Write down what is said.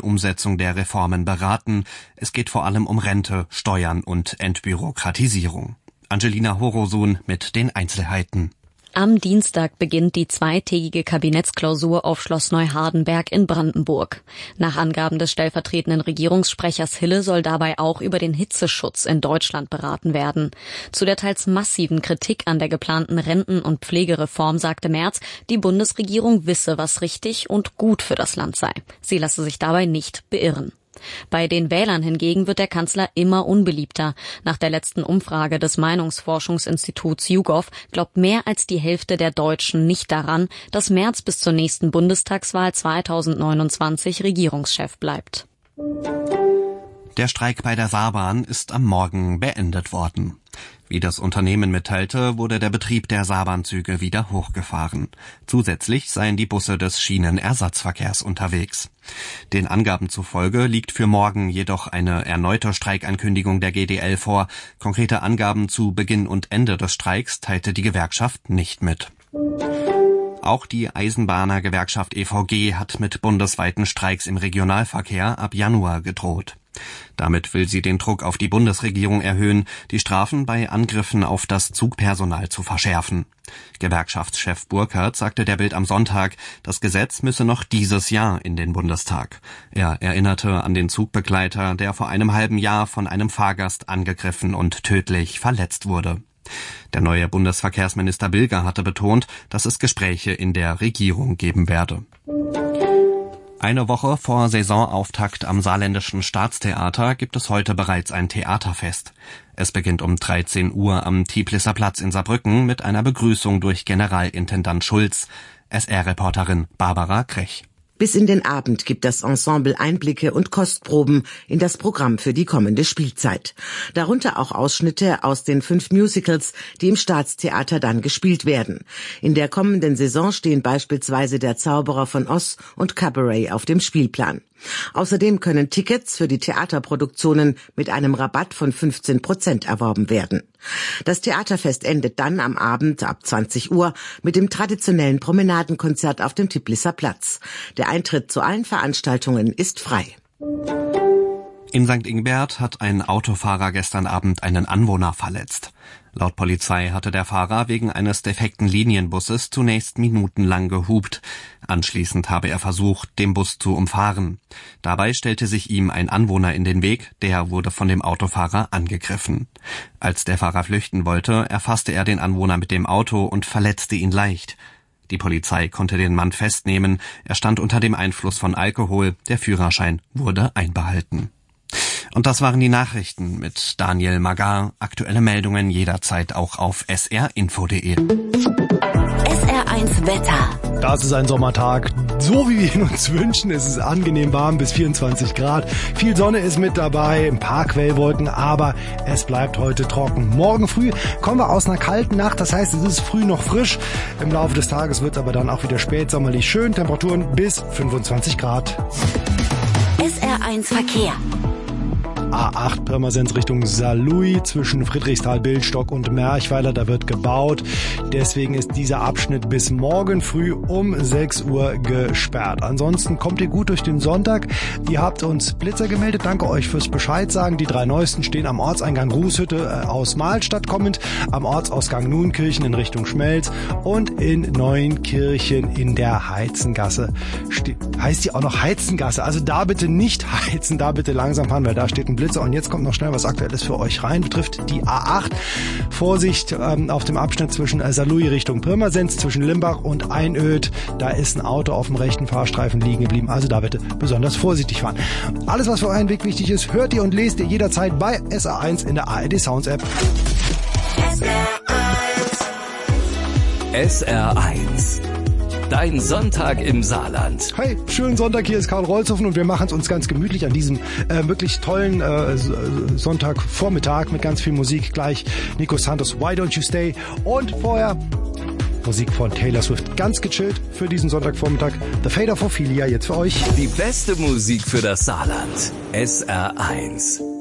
Umsetzung der Reformen beraten. Es geht vor allem um Rente, Steuern und Entbürokratisierung. Angelina Horosun mit den Einzelheiten. Am Dienstag beginnt die zweitägige Kabinettsklausur auf Schloss Neuhardenberg in Brandenburg. Nach Angaben des stellvertretenden Regierungssprechers Hille soll dabei auch über den Hitzeschutz in Deutschland beraten werden. Zu der teils massiven Kritik an der geplanten Renten- und Pflegereform sagte Merz, die Bundesregierung wisse, was richtig und gut für das Land sei. Sie lasse sich dabei nicht beirren. Bei den Wählern hingegen wird der Kanzler immer unbeliebter. Nach der letzten Umfrage des Meinungsforschungsinstituts YouGov glaubt mehr als die Hälfte der Deutschen nicht daran, dass Merz bis zur nächsten Bundestagswahl 2029 Regierungschef bleibt. Der Streik bei der Saarbahn ist am Morgen beendet worden. Wie das Unternehmen mitteilte, wurde der Betrieb der Saarbahnzüge wieder hochgefahren. Zusätzlich seien die Busse des Schienenersatzverkehrs unterwegs. Den Angaben zufolge liegt für morgen jedoch eine erneute Streikankündigung der GDL vor. Konkrete Angaben zu Beginn und Ende des Streiks teilte die Gewerkschaft nicht mit. Auch die Eisenbahnergewerkschaft EVG hat mit bundesweiten Streiks im Regionalverkehr ab Januar gedroht. Damit will sie den Druck auf die Bundesregierung erhöhen, die Strafen bei Angriffen auf das Zugpersonal zu verschärfen. Gewerkschaftschef Burkhardt sagte der Bild am Sonntag, das Gesetz müsse noch dieses Jahr in den Bundestag. Er erinnerte an den Zugbegleiter, der vor einem halben Jahr von einem Fahrgast angegriffen und tödlich verletzt wurde. Der neue Bundesverkehrsminister Bilger hatte betont, dass es Gespräche in der Regierung geben werde. Eine Woche vor Saisonauftakt am Saarländischen Staatstheater gibt es heute bereits ein Theaterfest. Es beginnt um 13 Uhr am Tieblisser Platz in Saarbrücken mit einer Begrüßung durch Generalintendant Schulz. SR-Reporterin Barbara Krech. Bis in den Abend gibt das Ensemble Einblicke und Kostproben in das Programm für die kommende Spielzeit. Darunter auch Ausschnitte aus den 5 Musicals, die im Staatstheater dann gespielt werden. In der kommenden Saison stehen beispielsweise Der Zauberer von Oz und Cabaret auf dem Spielplan. Außerdem können Tickets für die Theaterproduktionen mit einem Rabatt von 15% erworben werden. Das Theaterfest endet dann am Abend ab 20 Uhr mit dem traditionellen Promenadenkonzert auf dem Tieblisser Platz. Der Eintritt zu allen Veranstaltungen ist frei. In St. Ingbert hat ein Autofahrer gestern Abend einen Anwohner verletzt. Laut Polizei hatte der Fahrer wegen eines defekten Linienbusses zunächst minutenlang gehupt. Anschließend habe er versucht, den Bus zu umfahren. Dabei stellte sich ihm ein Anwohner in den Weg, der wurde von dem Autofahrer angegriffen. Als der Fahrer flüchten wollte, erfasste er den Anwohner mit dem Auto und verletzte ihn leicht. Die Polizei konnte den Mann festnehmen. Er stand unter dem Einfluss von Alkohol. Der Führerschein wurde einbehalten. Und das waren die Nachrichten mit Daniel Magar. Aktuelle Meldungen jederzeit auch auf srinfo.de. SR1 Wetter. Das ist ein Sommertag, so wie wir ihn uns wünschen. Es ist angenehm warm bis 24 Grad. Viel Sonne ist mit dabei, ein paar Quellwolken, aber es bleibt heute trocken. Morgen früh kommen wir aus einer kalten Nacht, das heißt, es ist früh noch frisch. Im Laufe des Tages wird es aber dann auch wieder spätsommerlich schön. Temperaturen bis 25 Grad. SR1 Verkehr. A8 Pirmasens Richtung Saarlouis zwischen Friedrichsthal-Bildstock und Merchweiler, da wird gebaut. Deswegen ist dieser Abschnitt bis morgen früh um 6 Uhr gesperrt. Ansonsten kommt ihr gut durch den Sonntag. Ihr habt uns Blitzer gemeldet. Danke euch fürs Bescheid sagen. Die 3 neuesten stehen am Ortseingang Rußhütte aus Mahlstadt kommend, am Ortsausgang Nuenkirchen in Richtung Schmelz und in Neuenkirchen in der Heizengasse. Heißt die auch noch Heizengasse? Also da bitte nicht heizen, da bitte langsam fahren, weil da steht ein Blitzer. Und jetzt kommt noch schnell was Aktuelles für euch rein. Betrifft die A8. Vorsicht auf dem Abschnitt zwischen Saarlouis Richtung Pirmasens, zwischen Limbach und Einöd. Da ist ein Auto auf dem rechten Fahrstreifen liegen geblieben. Also da bitte besonders vorsichtig fahren. Alles, was für euren Weg wichtig ist, hört ihr und lest ihr jederzeit bei SR1 in der ARD Sounds App. SR1. Dein Sonntag im Saarland. Hey, schönen Sonntag, hier ist Karl Rolzhofen und wir machen es uns ganz gemütlich an diesem wirklich tollen Sonntagvormittag mit ganz viel Musik. Gleich Nico Santos, Why Don't You Stay? Und vorher Musik von Taylor Swift. Ganz gechillt für diesen Sonntagvormittag. The Fade of Ophelia jetzt für euch. Die beste Musik für das Saarland. SR1.